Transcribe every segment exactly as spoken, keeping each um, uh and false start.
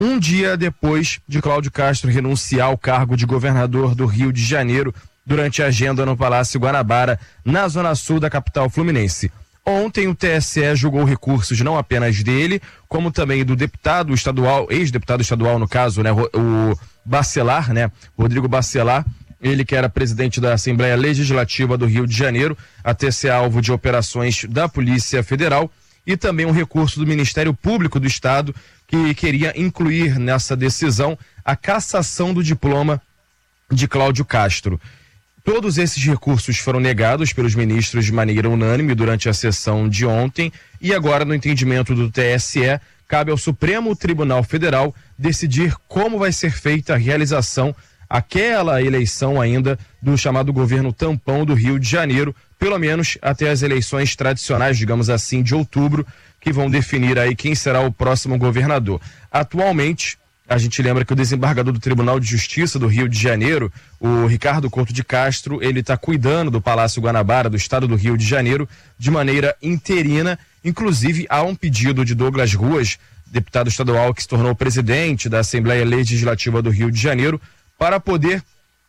um dia depois de Cláudio Castro renunciar ao cargo de governador do Rio de Janeiro durante a agenda no Palácio Guanabara, na zona sul da capital fluminense. Ontem o T S E julgou recursos não apenas dele, como também do deputado estadual, ex-deputado estadual no caso, né, o Bacelar, né, Rodrigo Bacelar, ele que era presidente da Assembleia Legislativa do Rio de Janeiro, até ser alvo de operações da Polícia Federal, e também um recurso do Ministério Público do Estado, que queria incluir nessa decisão a cassação do diploma de Cláudio Castro. Todos esses recursos foram negados pelos ministros de maneira unânime durante a sessão de ontem, e agora, no entendimento do T S E, cabe ao Supremo Tribunal Federal decidir como vai ser feita a realização aquela eleição ainda do chamado governo tampão do Rio de Janeiro, pelo menos até as eleições tradicionais, digamos assim, de outubro, que vão definir aí quem será o próximo governador. Atualmente, a gente lembra que o desembargador do Tribunal de Justiça do Rio de Janeiro, o Ricardo Couto de Castro, ele está cuidando do Palácio Guanabara, do estado do Rio de Janeiro, de maneira interina. Inclusive, há um pedido de Douglas Ruas, deputado estadual que se tornou presidente da Assembleia Legislativa do Rio de Janeiro, para poder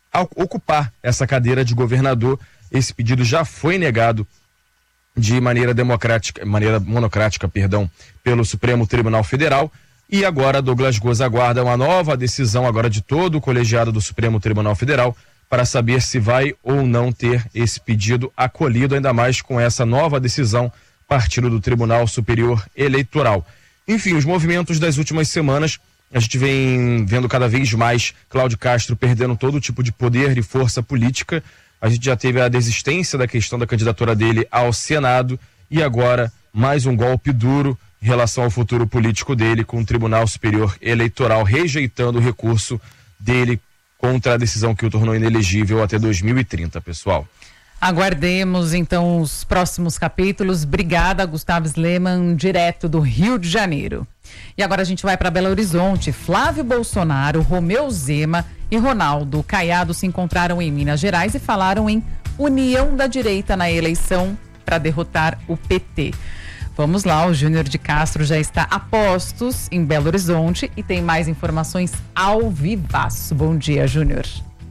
ocupar essa cadeira de governador. Esse pedido já foi negado de maneira democrática, maneira monocrática, perdão, pelo Supremo Tribunal Federal. E agora Douglas Ruas aguarda uma nova decisão agora de todo o colegiado do Supremo Tribunal Federal para saber se vai ou não ter esse pedido acolhido, ainda mais com essa nova decisão partindo do Tribunal Superior Eleitoral. Enfim, os movimentos das últimas semanas, a gente vem vendo cada vez mais Cláudio Castro perdendo todo tipo de poder e força política. A gente já teve a desistência da questão da candidatura dele ao Senado e agora mais um golpe duro em relação ao futuro político dele, com o Tribunal Superior Eleitoral rejeitando o recurso dele contra a decisão que o tornou inelegível até dois mil e trinta, pessoal. Aguardemos então os próximos capítulos. Obrigada, Gustavo Sleman, direto do Rio de Janeiro. E agora a gente vai para Belo Horizonte. Flávio Bolsonaro, Romeu Zema e Ronaldo Caiado se encontraram em Minas Gerais e falaram em união da direita na eleição para derrotar o P T. Vamos lá, o Júnior de Castro já está a postos em Belo Horizonte e tem mais informações ao vivaço. Bom dia, Júnior.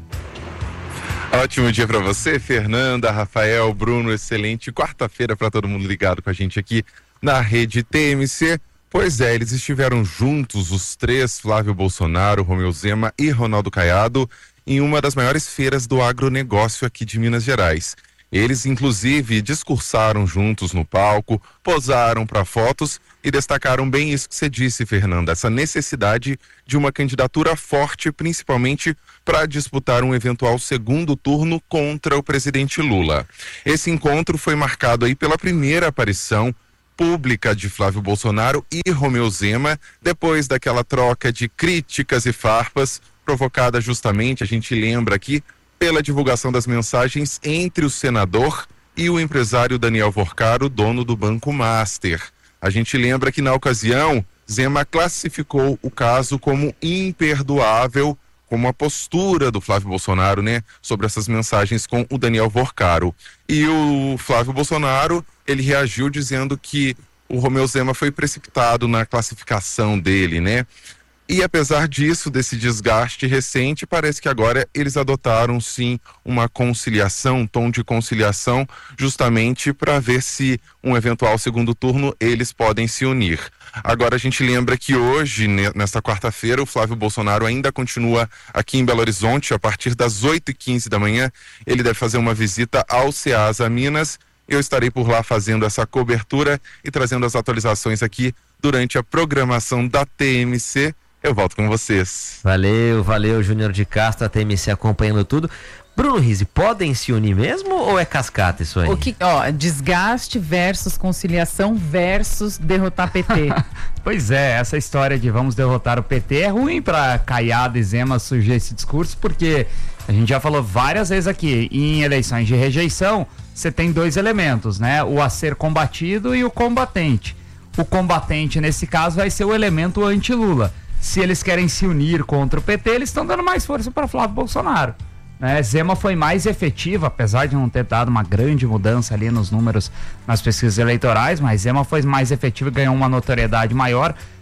Ótimo dia para você, Fernanda, Rafael, Bruno, excelente quarta-feira para todo mundo ligado com a gente aqui na Rede T M C. Pois é, eles estiveram juntos, os três, Flávio Bolsonaro, Romeu Zema e Ronaldo Caiado, em uma das maiores feiras do agronegócio aqui de Minas Gerais. Eles, inclusive, discursaram juntos no palco, posaram para fotos e destacaram bem isso que você disse, Fernanda, essa necessidade de uma candidatura forte, principalmente para disputar um eventual segundo turno contra o presidente Lula. Esse encontro foi marcado aí pela primeira aparição pública de Flávio Bolsonaro e Romeu Zema, depois daquela troca de críticas e farpas provocada justamente, a gente lembra aqui, pela divulgação das mensagens entre o senador e o empresário Daniel Vorcaro, dono do Banco Master. A gente lembra que na ocasião, Zema classificou o caso como imperdoável, como a postura do Flávio Bolsonaro, né, sobre essas mensagens com o Daniel Vorcaro. E o Flávio Bolsonaro, ele reagiu dizendo que o Romeu Zema foi precipitado na classificação dele, né? E apesar disso, desse desgaste recente, parece que agora eles adotaram sim uma conciliação, um tom de conciliação, justamente para ver se um eventual segundo turno eles podem se unir. Agora a gente lembra que hoje, nesta quarta-feira, o Flávio Bolsonaro ainda continua aqui em Belo Horizonte, a partir das oito e quinze da manhã, ele deve fazer uma visita ao Ceasa Minas. Eu estarei por lá fazendo essa cobertura e trazendo as atualizações aqui durante a programação da T M C. Eu volto com vocês. Valeu, valeu, Júnior de Castro, a T M C acompanhando tudo. Bruno Rizzi, podem se unir mesmo ou é cascata isso aí? O que, ó, desgaste versus conciliação versus derrotar P T. Pois é, essa história de vamos derrotar o P T é ruim para Caiado e Zema surgir esse discurso, porque a gente já falou várias vezes aqui, em eleições de rejeição, você tem dois elementos, né? O a ser combatido e o combatente. O combatente, nesse caso, vai ser o elemento anti-Lula. Se eles querem se unir contra o P T, eles estão dando mais força para Flávio Bolsonaro. Né? Zema foi mais efetivo, apesar de não ter dado uma grande mudança ali nos números nas pesquisas eleitorais, mas Zema foi mais efetivo e ganhou uma notoriedade maior.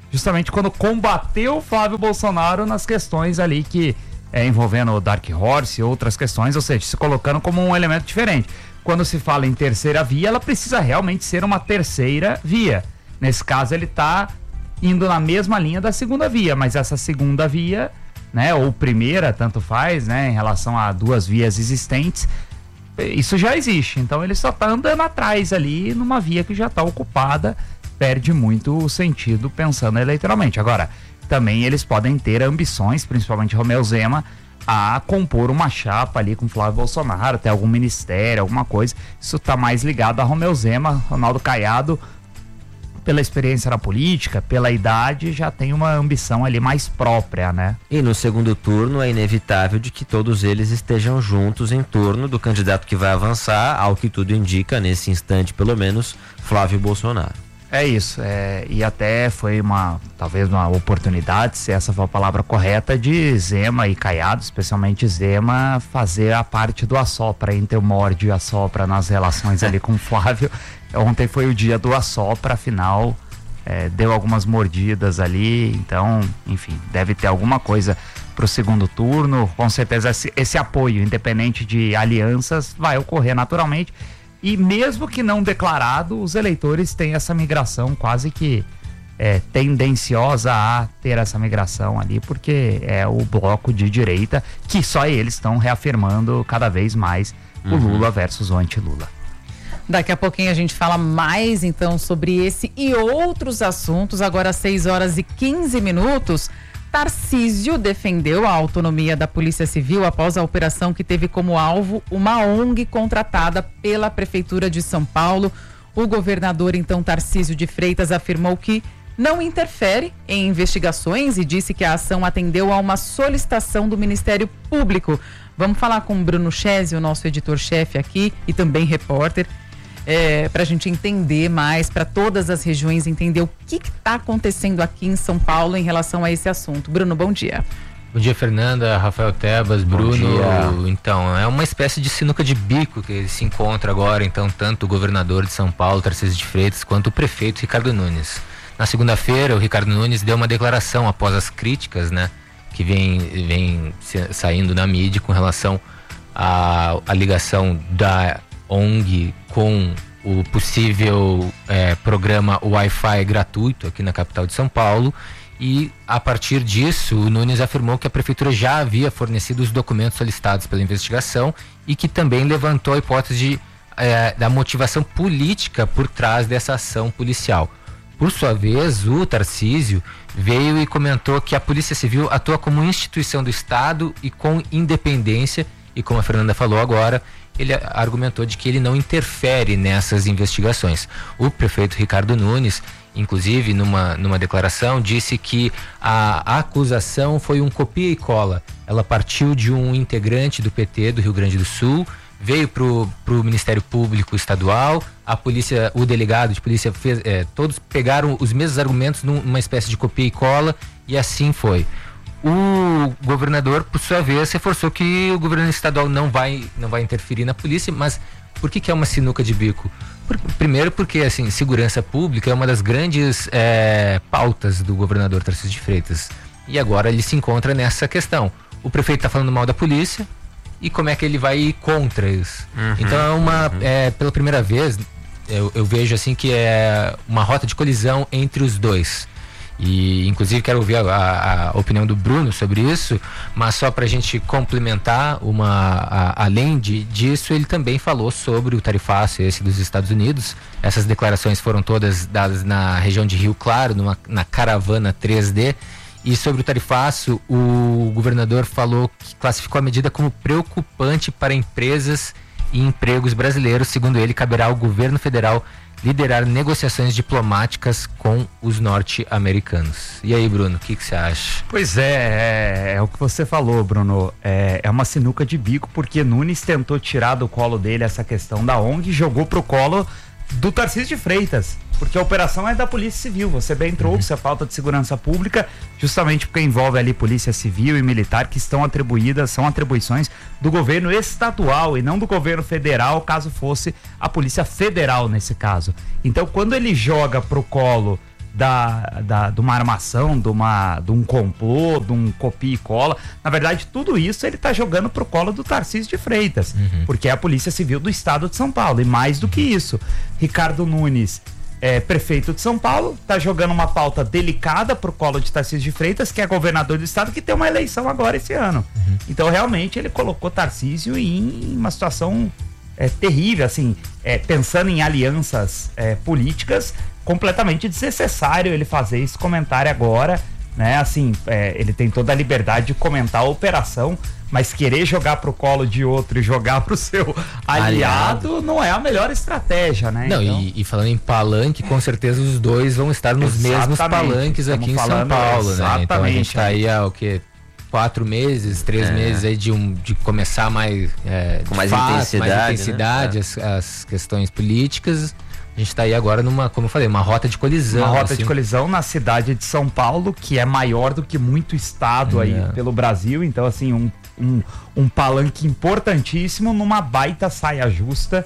justamente quando combateu o Flávio Bolsonaro nas questões ali que é, envolvendo o Dark Horse e outras questões, ou seja, se colocando como um elemento diferente. Quando se fala em terceira via, ela precisa realmente ser uma terceira via. Nesse caso, ele está indo na mesma linha da segunda via, mas essa segunda via, né, ou primeira, tanto faz, né, em relação a duas vias existentes, isso já existe. Então ele só está andando atrás ali numa via que já está ocupada, perde muito o sentido pensando eleitoralmente. Agora, também eles podem ter ambições, principalmente Romeu Zema, a compor uma chapa ali com Flávio Bolsonaro, até algum ministério, alguma coisa. Isso está mais ligado a Romeu Zema. Ronaldo Caiado, pela experiência na política, pela idade, já tem uma ambição ali mais própria, né? E no segundo turno é inevitável de que todos eles estejam juntos em torno do candidato que vai avançar, ao que tudo indica, nesse instante pelo menos, Flávio Bolsonaro. É isso, é, e até foi uma, talvez uma oportunidade, se essa for a palavra correta, de Zema e Caiado, especialmente Zema, fazer a parte do assopra, entre o morde e assopra nas relações ali com o Flávio. Ontem foi o dia do assopra, afinal, é, deu algumas mordidas ali, então, enfim, deve ter alguma coisa para o segundo turno. Com certeza esse, esse apoio, independente de alianças, vai ocorrer naturalmente. E mesmo que não declarado, os eleitores têm essa migração quase que é, tendenciosa a ter essa migração ali, porque é o bloco de direita que só eles estão reafirmando cada vez mais uhum. o Lula versus o anti-Lula. Daqui a pouquinho a gente fala mais então sobre esse e outros assuntos. Agora às seis horas e quinze minutos. Tarcísio defendeu a autonomia da Polícia Civil após a operação que teve como alvo uma O N G contratada pela Prefeitura de São Paulo. O governador, então, Tarcísio de Freitas, afirmou que não interfere em investigações e disse que a ação atendeu a uma solicitação do Ministério Público. Vamos falar com o Bruno Chesi, o nosso editor-chefe aqui e também repórter, É, para a gente entender mais, para todas as regiões entender o que está acontecendo aqui em São Paulo em relação a esse assunto. Bruno, bom dia. Bom dia, Fernanda, Rafael Tebas, Bruno. Então, é uma espécie de sinuca de bico que se encontra agora, então, tanto o governador de São Paulo, Tarcísio de Freitas, quanto o prefeito Ricardo Nunes. Na segunda-feira, o Ricardo Nunes deu uma declaração após as críticas, né, que vem, vem saindo na mídia com relação à, à ligação da O N G com o possível é, programa Wi-Fi gratuito aqui na capital de São Paulo, e a partir disso o Nunes afirmou que a prefeitura já havia fornecido os documentos solicitados pela investigação e que também levantou a hipótese de, é, da motivação política por trás dessa ação policial. Por sua vez, o Tarcísio veio e comentou que a Polícia Civil atua como instituição do Estado e com independência, e como a Fernanda falou agora, ele argumentou de que ele não interfere nessas investigações. O prefeito Ricardo Nunes, inclusive, numa, numa declaração, disse que a, a acusação foi um copia e cola. Ela partiu de um integrante do P T do Rio Grande do Sul, veio para o Ministério Público Estadual, a polícia, o delegado de polícia fez, é, todos pegaram os mesmos argumentos numa espécie de copia e cola, e assim foi. O governador, por sua vez, reforçou que o governo estadual não vai, não vai interferir na polícia, mas por que que é uma sinuca de bico? Por, primeiro porque, assim, segurança pública é uma das grandes é, pautas do governador Tarcísio de Freitas. E agora ele se encontra nessa questão. O prefeito está falando mal da polícia, e como é que ele vai ir contra isso? Uhum, então é uma, uhum. é, pela primeira vez, eu, eu vejo assim que é uma rota de colisão entre os dois. E inclusive quero ouvir a, a opinião do Bruno sobre isso, mas só para a gente complementar, uma, a, além de, disso, ele também falou sobre o tarifaço esse dos Estados Unidos. Essas declarações foram todas dadas na região de Rio Claro, numa, na caravana três D. E sobre o tarifaço, o governador falou que classificou a medida como preocupante para empresas e empregos brasileiros. Segundo ele, caberá ao governo federal liderar negociações diplomáticas com os norte-americanos. E aí, Bruno, o que que você acha? Pois é, é, é o que você falou, Bruno. É, é uma sinuca de bico, porque Nunes tentou tirar do colo dele essa questão da O N G e jogou pro colo do Tarcísio de Freitas, porque a operação é da Polícia Civil. Você bem trouxe uhum. a falta de segurança pública, justamente porque envolve ali Polícia Civil e Militar, que estão atribuídas, são atribuições do governo estadual e não do governo federal, caso fosse a Polícia Federal nesse caso. Então, quando ele joga pro colo da, da, de uma armação, de, uma, de um complô, de um copia e cola. Na verdade, tudo isso ele está jogando pro colo do Tarcísio de Freitas, uhum. porque é a Polícia Civil do Estado de São Paulo. E mais do que isso, Ricardo Nunes, é, prefeito de São Paulo, está jogando uma pauta delicada pro colo de Tarcísio de Freitas, que é governador do estado, que tem uma eleição agora esse ano. Uhum. Então, realmente, ele colocou Tarcísio em uma situação é, terrível, assim, é, pensando em alianças é, políticas, completamente desnecessário ele fazer esse comentário agora, né? Assim, é, ele tem toda a liberdade de comentar a operação, mas querer jogar pro colo de outro e jogar pro seu aliado, aliado. não é a melhor estratégia, né? Não, então... e, e falando em palanque, com certeza os dois vão estar nos exatamente. mesmos palanques aqui Estamos em São Paulo, né? Então a gente tá aí há o quê? Quatro meses, três é. meses aí de, um, de começar mais, é, com mais fato, intensidade, mais intensidade né? as, as questões políticas. A gente está aí agora numa, como eu falei, uma rota de colisão. Uma rota assim. de colisão na cidade de São Paulo, que é maior do que muito estado é. aí pelo Brasil. Então, assim, um, um, um palanque importantíssimo numa baita saia justa.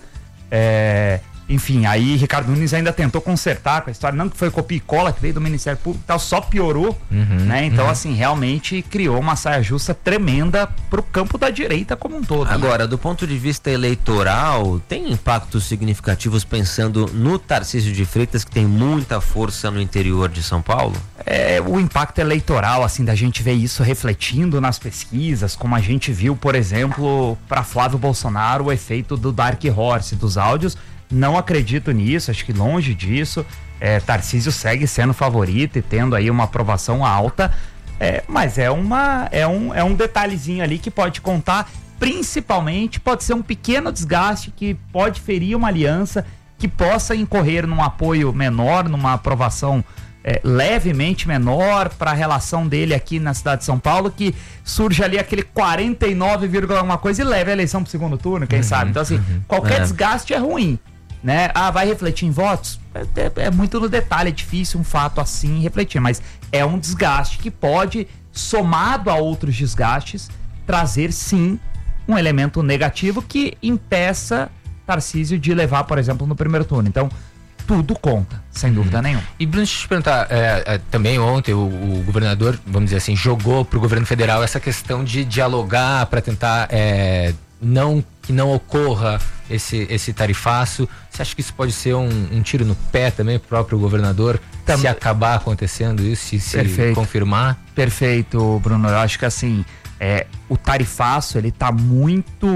É, enfim, aí Ricardo Nunes ainda tentou consertar com a história, não que foi copia e cola que veio do Ministério Público e tal, só piorou, uhum, né? Então, uhum. assim, realmente criou uma saia justa tremenda pro campo da direita como um todo. Agora, do ponto de vista eleitoral, tem impactos significativos pensando no Tarcísio de Freitas, que tem muita força no interior de São Paulo? É, o impacto eleitoral, assim, da gente ver isso refletindo nas pesquisas, como a gente viu, por exemplo, para Flávio Bolsonaro, o efeito do Dark Horse, dos áudios. Não acredito nisso, acho que longe disso. É, Tarcísio segue sendo favorito e tendo aí uma aprovação alta, é, mas é, uma, é, um, é um detalhezinho ali que pode contar, principalmente pode ser um pequeno desgaste que pode ferir uma aliança, que possa incorrer num apoio menor, numa aprovação é, levemente menor para a relação dele aqui na cidade de São Paulo, que surge ali aquele quarenta e nove, alguma coisa e leva a eleição para o segundo turno, quem uhum, sabe. Então, assim, uhum, qualquer é. desgaste é ruim. Né? Ah, vai refletir em votos? É, é, é muito no detalhe, é difícil um fato assim refletir, mas é um desgaste que pode, somado a outros desgastes, trazer sim um elemento negativo que impeça Tarcísio de levar, por exemplo, no primeiro turno. Então, tudo conta, sem hum. dúvida nenhuma. E Bruno, deixa eu te perguntar, é, é, também ontem o, o governador, vamos dizer assim, jogou para o governo federal essa questão de dialogar para tentar é, não, que não ocorra esse, esse tarifaço. Você acha que isso pode ser um, um tiro no pé também pro próprio governador, Tam... se acabar acontecendo isso, se, se confirmar? Perfeito, Bruno. Eu acho que assim, é, o tarifaço, ele tá muito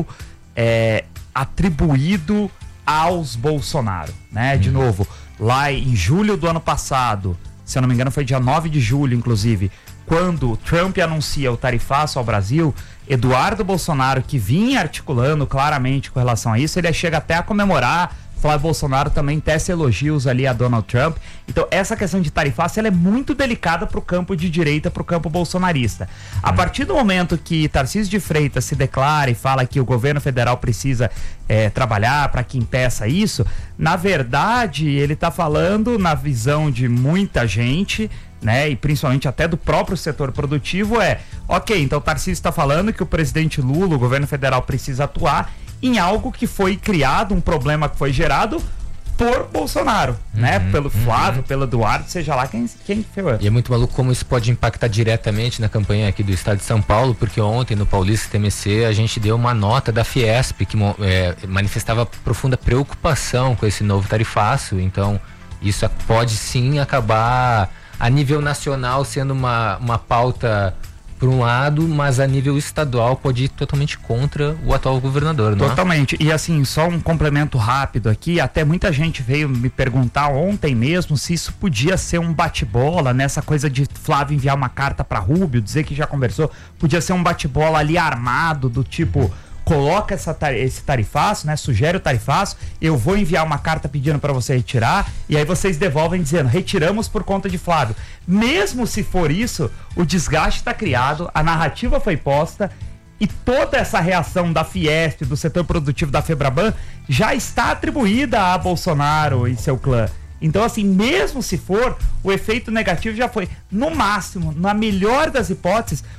é, atribuído aos Bolsonaro, né? Hum. De novo, lá em julho do ano passado, se eu não me engano foi dia nove de julho, inclusive, quando Trump anuncia o tarifaço ao Brasil, Eduardo Bolsonaro, que vinha articulando claramente com relação a isso, ele chega até a comemorar. Flávio Bolsonaro também tece elogios ali a Donald Trump. Então, essa questão de tarifaço, ela é muito delicada para o campo de direita, para o campo bolsonarista. A partir do momento que Tarcísio de Freitas se declara e fala que o governo federal precisa é, trabalhar para que impeça isso, na verdade, ele está falando, na visão de muita gente, né, e principalmente até do próprio setor produtivo, é, ok, então o Tarcísio está falando que o presidente Lula, o governo federal, precisa atuar em algo que foi criado, um problema que foi gerado por Bolsonaro, uhum, né? Pelo Flávio, uhum. pelo Eduardo, seja lá quem, quem for. E é muito maluco como isso pode impactar diretamente na campanha aqui do estado de São Paulo, porque ontem no Paulista T M C a gente deu uma nota da Fiesp que é, manifestava profunda preocupação com esse novo tarifaço. Então isso pode sim acabar a nível nacional sendo uma, uma pauta por um lado, mas a nível estadual pode ir totalmente contra o atual governador, não é? Totalmente. E assim, só um complemento rápido aqui, até muita gente veio me perguntar ontem mesmo se isso podia ser um bate-bola, nessa coisa de Flávio enviar uma carta para Rubio, dizer que já conversou, podia ser um bate-bola ali armado, do tipo, coloca essa, esse tarifaço, né? Sugere o tarifaço, eu vou enviar uma carta pedindo para você retirar, e aí vocês devolvem dizendo, retiramos por conta de Flávio. Mesmo se for isso, o desgaste está criado, a narrativa foi posta, e toda essa reação da Fiesp, do setor produtivo da Febraban, já está atribuída a Bolsonaro e seu clã. Então, assim, mesmo se for, o efeito negativo já foi. No máximo, na melhor das hipóteses,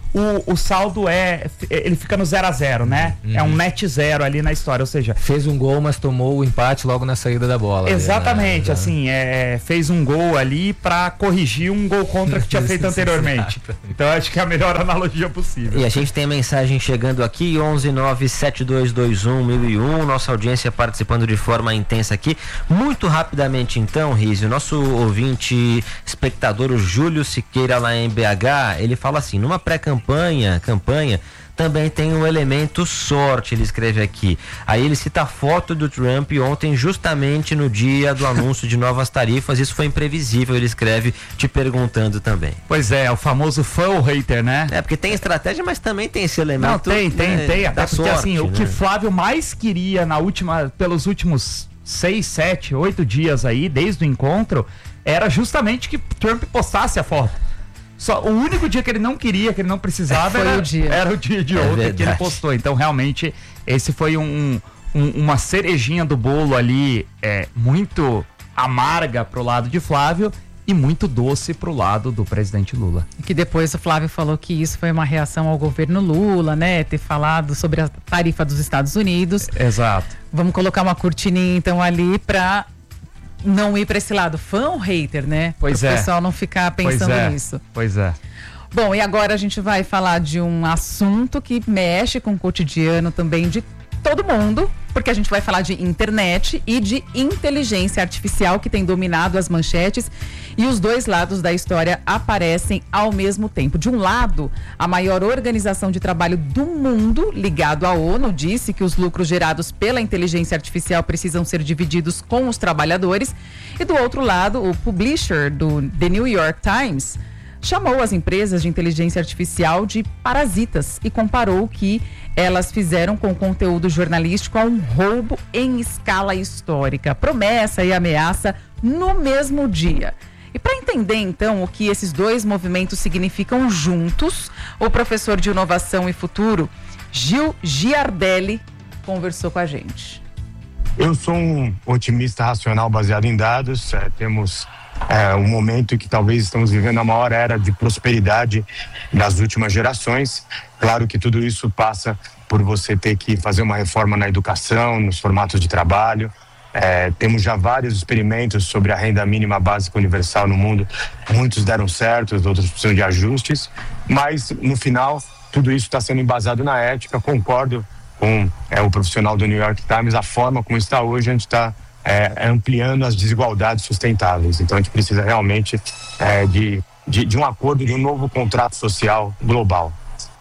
o, o saldo é, ele fica no zero a zero, né? Uhum. É um net zero ali na história, ou seja... Fez um gol, mas tomou o empate logo na saída da bola. Exatamente, ali, né? assim, é, fez um gol ali pra corrigir um gol contra que tinha feito anteriormente. Então acho que é a melhor analogia possível. E a gente tem mensagem chegando aqui, onze nove sete dois dois um mil e um, nossa audiência participando de forma intensa aqui. Muito rapidamente então, Rizio, nosso ouvinte espectador, o Júlio Siqueira lá em B H, ele fala assim, numa pré-campanha Campanha, campanha, também tem um elemento sorte, ele escreve aqui. Aí ele cita a foto do Trump ontem, justamente no dia do anúncio de novas tarifas. Isso foi imprevisível, ele escreve, te perguntando também. Pois é, o famoso fã ou hater, né? É, porque tem estratégia, mas também tem esse elemento. Não, tem, tem, né, tem. Até porque sorte, assim, né? o que Flávio mais queria na última, pelos últimos seis, sete, oito dias aí, desde o encontro, era justamente que Trump postasse a foto. Só, o único dia que ele não queria, que ele não precisava, era o, dia. era o dia de é ontem verdade. que ele postou. Então, realmente, esse foi um, um, uma cerejinha do bolo ali, é, muito amarga pro lado de Flávio e muito doce pro lado do presidente Lula. Que depois o Flávio falou que isso foi uma reação ao governo Lula, né? Ter falado sobre a tarifa dos Estados Unidos. Exato. Vamos colocar uma cortininha, então, ali pra... não ir para esse lado, fã ou hater, né? Pois Pro é. O pessoal não ficar pensando pois é. nisso. Pois é. Bom, e agora a gente vai falar de um assunto que mexe com o cotidiano também de todo mundo, porque a gente vai falar de internet e de inteligência artificial que tem dominado as manchetes e os dois lados da história aparecem ao mesmo tempo. De um lado, a maior organização de trabalho do mundo, ligado à ONU, disse que os lucros gerados pela inteligência artificial precisam ser divididos com os trabalhadores. E do outro lado, o publisher do The New York Times chamou as empresas de inteligência artificial de parasitas e comparou que elas fizeram com o conteúdo jornalístico a um roubo em escala histórica. Promessa e ameaça no mesmo dia. E para entender, então, o que esses dois movimentos significam juntos, o professor de Inovação e Futuro, Gil Giardelli, conversou com a gente. Eu sou um otimista racional baseado em dados. É, temos é, um momento em que talvez estamos vivendo a maior era de prosperidade das últimas gerações. Claro que tudo isso passa por você ter que fazer uma reforma na educação, nos formatos de trabalho. É, temos já vários experimentos sobre a renda mínima básica universal no mundo. Muitos deram certo, outros precisam de ajustes. Mas, no final, tudo isso está sendo embasado na ética. Concordo com é, o profissional do New York Times. A forma como está hoje, a gente está é, ampliando as desigualdades sustentáveis. Então, a gente precisa realmente é, de, de, de um acordo, de um novo contrato social global.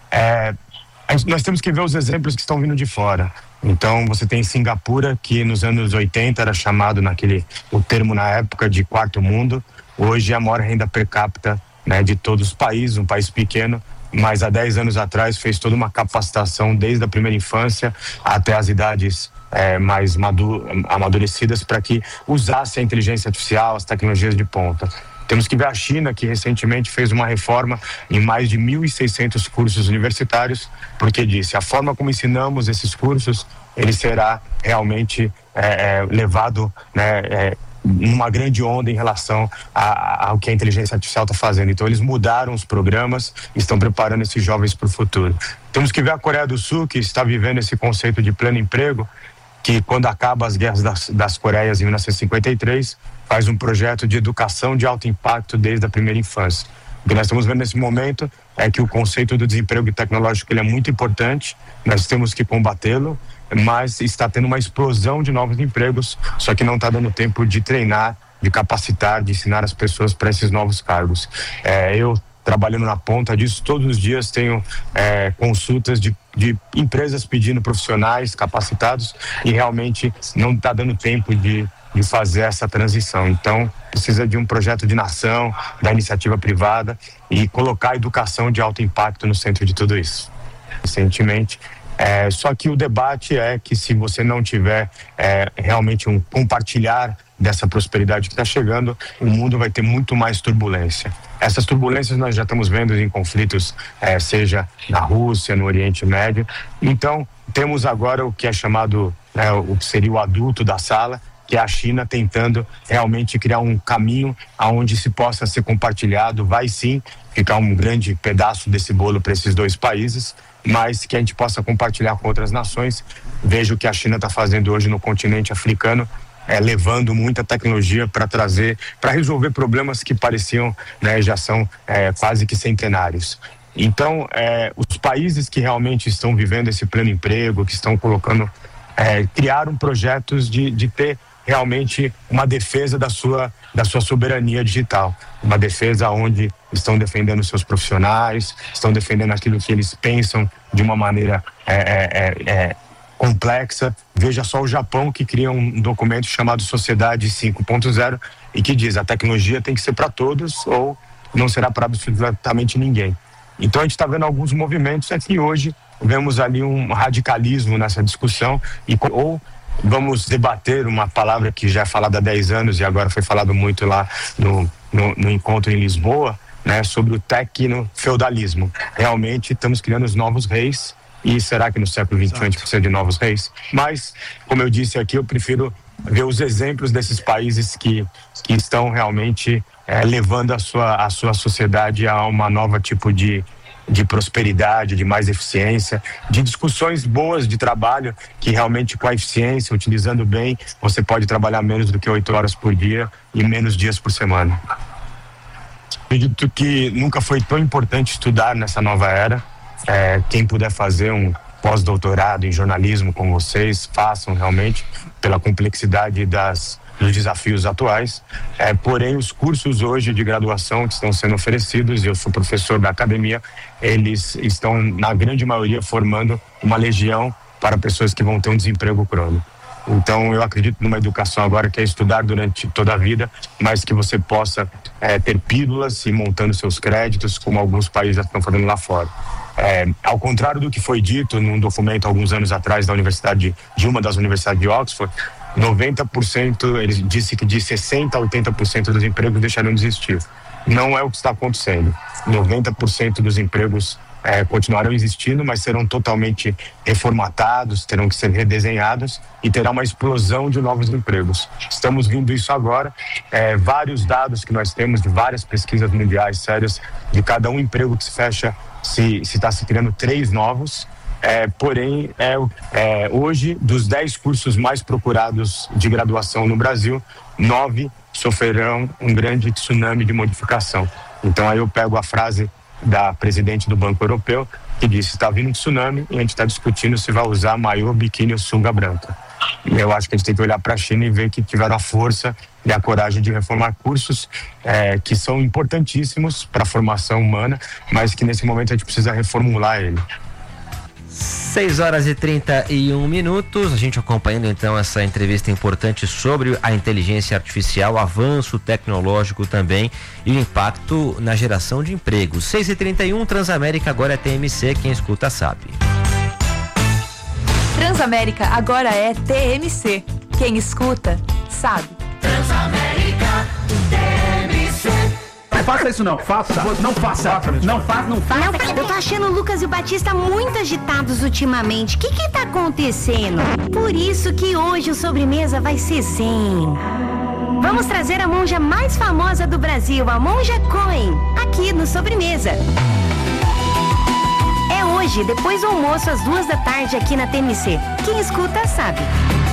É, nós temos que ver os exemplos que estão vindo de fora. Então, você tem Singapura, que nos anos oitenta era chamado naquele, o termo na época de quarto mundo. Hoje é a maior renda per capita, né, de todos os países, um país pequeno, mas há dez anos atrás fez toda uma capacitação desde a primeira infância até as idades é, mais madu- amadurecidas para que usasse a inteligência artificial, as tecnologias de ponta. Temos que ver a China, que recentemente fez uma reforma em mais de mil e seiscentos cursos universitários, porque disse, a forma como ensinamos esses cursos, ele será realmente é, é, levado, né, é, numa grande onda em relação a, a, ao que a inteligência artificial está fazendo. Então, eles mudaram os programas e estão preparando esses jovens para o futuro. Temos que ver a Coreia do Sul, que está vivendo esse conceito de pleno emprego, que quando acaba as guerras das, das Coreias em mil novecentos e cinquenta e três, faz um projeto de educação de alto impacto desde a primeira infância. O que nós estamos vendo nesse momento é que o conceito do desemprego tecnológico ele é muito importante, nós temos que combatê-lo, mas está tendo uma explosão de novos empregos, só que não está dando tempo de treinar, de capacitar, de ensinar as pessoas para esses novos cargos. É, eu, trabalhando na ponta disso, todos os dias tenho é, consultas de, de empresas pedindo profissionais capacitados e realmente não está dando tempo de de fazer essa transição. Então, precisa de um projeto de nação, da iniciativa privada e colocar a educação de alto impacto no centro de tudo isso. Recentemente, é, só que o debate é que se você não tiver é, realmente um compartilhar dessa prosperidade que está chegando, o mundo vai ter muito mais turbulência. Essas turbulências nós já estamos vendo em conflitos, é, seja na Rússia, no Oriente Médio. Então, temos agora o que é chamado, né, o que seria o adulto da sala, que é a China tentando realmente criar um caminho aonde se possa ser compartilhado, vai sim ficar um grande pedaço desse bolo para esses dois países, mas que a gente possa compartilhar com outras nações. Vejo o que a China está fazendo hoje no continente africano, é, levando muita tecnologia para trazer, para resolver problemas que pareciam, né, já são é, quase que centenários. Então, é, os países que realmente estão vivendo esse pleno emprego, que estão colocando, é, criaram projetos de, de ter realmente uma defesa da sua, da sua soberania digital, uma defesa onde estão defendendo seus profissionais, estão defendendo aquilo que eles pensam de uma maneira é, é, é, complexa. Veja só o Japão, que cria um documento chamado Sociedade cinco ponto zero e que diz: a tecnologia tem que ser para todos ou não será para absolutamente ninguém. Então a gente está vendo alguns movimentos aqui hoje, vemos ali um radicalismo nessa discussão, e ou vamos debater uma palavra que já é falada há dez anos e agora foi falado muito lá no, no, no encontro em Lisboa, né, sobre o tecno-feudalismo. Realmente estamos criando os novos reis, e será que no século vinte e um a gente precisa de novos reis? Mas, como eu disse aqui, eu prefiro ver os exemplos desses países que, que estão realmente é, levando a sua, a sua sociedade a uma nova tipo de, de prosperidade, de mais eficiência, de discussões boas de trabalho, que realmente com a eficiência, utilizando bem, você pode trabalhar menos do que oito horas por dia e menos dias por semana. Acredito que nunca foi tão importante estudar nessa nova era. É, quem puder fazer um pós-doutorado em jornalismo com vocês, façam realmente, pela complexidade das, dos desafios atuais. É, porém, os cursos hoje de graduação que estão sendo oferecidos, eu sou professor da academia, eles estão, na grande maioria, formando uma legião para pessoas que vão ter um desemprego crônico. Então, eu acredito numa educação agora que é estudar durante toda a vida, mas que você possa é, ter pílulas e montando seus créditos, como alguns países já estão fazendo lá fora. É, ao contrário do que foi dito num documento alguns anos atrás da universidade, de uma das universidades de Oxford, noventa por cento, ele disse que de sessenta a oitenta por cento dos empregos deixarão de existir. Não é o que está acontecendo. noventa por cento dos empregos é, continuarão existindo, mas serão totalmente reformatados, terão que ser redesenhados e terá uma explosão de novos empregos. Estamos vendo isso agora. É, vários dados que nós temos de várias pesquisas mundiais sérias, de cada um emprego que se fecha, se está se, se criando três novos. É, porém, é, é, hoje, dos dez cursos mais procurados de graduação no Brasil, nove sofrerão um grande tsunami de modificação. Então, aí eu pego a frase da presidente do Banco Europeu, que disse: está vindo um tsunami e a gente está discutindo se vai usar maiô, biquíni ou sunga branca. Eu acho que a gente tem que olhar para a China e ver que tiveram a força e a coragem de reformar cursos é, que são importantíssimos para a formação humana, mas que nesse momento a gente precisa reformular ele. seis horas e trinta e um minutos, a gente acompanhando então essa entrevista importante sobre a inteligência artificial, o avanço tecnológico também e o impacto na geração de empregos. seis e trinta e um, Transamérica agora é T M C, quem escuta sabe. Transamérica agora é T M C, quem escuta sabe. Transamérica T M C. Não faça isso não, faça, não faça, não faça, não faça. Não, eu tô achando o Lucas e o Batista muito agitados ultimamente. O que que tá acontecendo? Por isso que hoje o Sobremesa vai ser zen. Vamos trazer a monja mais famosa do Brasil, a Monja Coen, aqui no Sobremesa. É hoje, depois do almoço, às duas da tarde, aqui na T M C. Quem escuta sabe.